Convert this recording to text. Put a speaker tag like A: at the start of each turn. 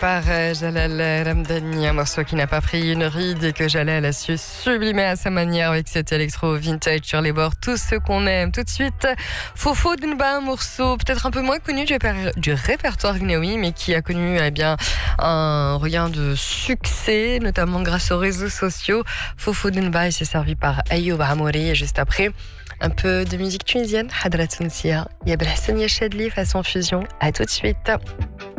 A: par Jalal Ramdani, un morceau qui n'a pas pris une ride et que Jalal a su sublimer à sa manière avec cet électro vintage sur les bords, tout ce qu'on aime. Tout de suite, Fofo Denba, un morceau peut-être un peu moins connu du répertoire gnaoui, mais qui a connu un regain de succès, notamment grâce aux réseaux sociaux. Fofo Denba, il s'est servi par Ayoub Amouri, et juste après, un peu de musique tunisienne, Hadra Tounsia, Yabel Hassan Yachadli façon fusion. À tout de suite.